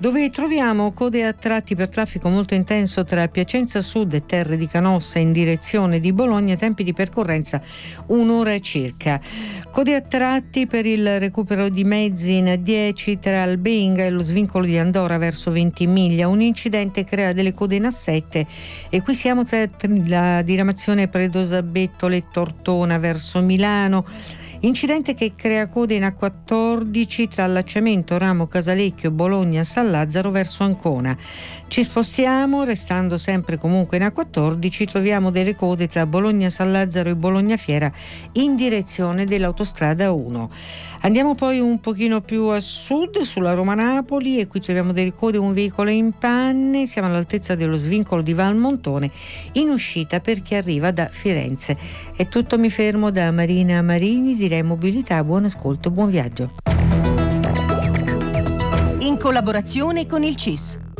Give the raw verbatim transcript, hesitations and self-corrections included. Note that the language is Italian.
dove troviamo code a tratti per traffico molto intenso tra Piacenza Sud e Terre di Canossa in direzione di Bologna, tempi di percorrenza un'ora circa. Code a tratti per il recupero di mezzi in A dieci tra Albenga e lo svincolo di Andora verso Ventimiglia. Un incidente crea delle code in A sette e qui siamo tra la diramazione Predosabetto Tortona verso Milano. Incidente che crea code in A quattordici tra allacciamento Ramo Casalecchio Bologna San Lazzaro verso Ancona. Ci spostiamo, restando sempre comunque in A quattordici, troviamo delle code tra Bologna San Lazzaro e Bologna Fiera in direzione dell'autostrada uno. Andiamo poi un pochino più a sud sulla Roma-Napoli e qui troviamo delle code, un veicolo in panne, siamo all'altezza dello svincolo di Valmontone in uscita per chi arriva da Firenze. È tutto, mi fermo da Marina Marini di Mobilità. Buon ascolto, buon viaggio. In collaborazione con il C I S.